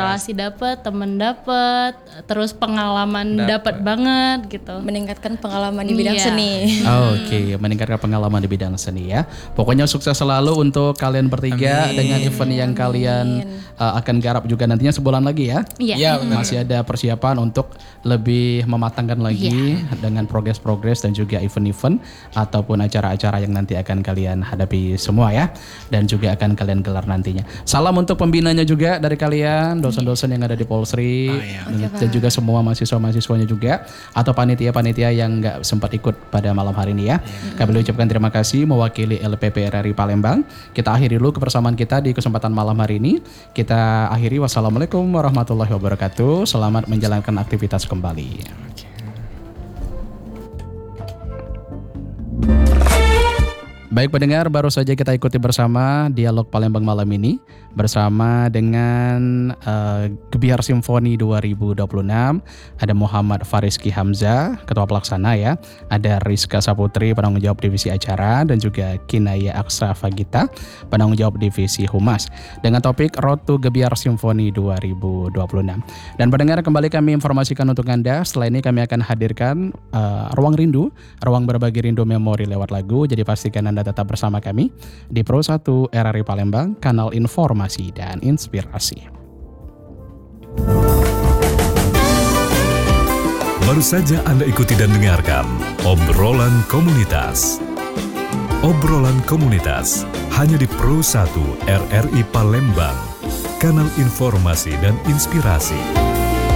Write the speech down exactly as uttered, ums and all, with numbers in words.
relasi dapet, temen dapet, terus pengalaman dapet banget gitu. Meningkatkan pengalaman di bidang Iya. seni. Oh, Oke, okay. meningkatkan pengalaman di bidang seni ya. Pokoknya sukses selalu untuk kalian bertiga Amin. dengan event yang kalian uh, akan garap juga nantinya sebulan lagi ya. Iya. Iya, benar. Masih ada persiapan untuk lebih mematangkan lagi Iya. dengan progres-progres dan juga event-event ataupun acara-acara yang nanti akan kalian hadapi semua ya, dan juga akan kalian gelar nantinya. Salam untuk pembinanya juga dari kalian, dosen-dosen yang ada di Polsri, Oh, iya. dan, dan juga semua mahasiswa-mahasiswanya juga atau panitia-panitia yang nggak sempat ikut pada malam hari ini ya. Kami ucapkan terima kasih mewakili L P P R R I Palembang. Kita akhiri dulu kebersamaan kita di kesempatan malam hari ini. Kita akhiri, wassalamualaikum warahmatullahi wabarakatuh. Selamat menjalankan aktivitas kembali. Baik pendengar, baru saja kita ikuti bersama Dialog Palembang malam ini bersama dengan uh, Gebiar Simfoni dua ribu dua puluh enam. Ada Muhammad Fariski Hamzah, Ketua Pelaksana ya. Ada Rizka Saputri, penanggung jawab divisi acara, dan juga Kinaya Aksra Fagita, penanggung jawab divisi Humas. Dengan topik Road to Gebiar Simfoni dua ribu dua puluh enam. Dan pendengar, kembali kami informasikan untuk Anda, setelah ini kami akan hadirkan uh, Ruang Rindu, ruang berbagi rindu memori lewat lagu. Jadi pastikan Anda tetap bersama kami di Pro satu R R I Palembang, kanal informasi dan inspirasi. Baru saja Anda ikuti dan dengarkan Obrolan Komunitas. Obrolan Komunitas hanya di Pro satu R R I Palembang, kanal informasi dan inspirasi.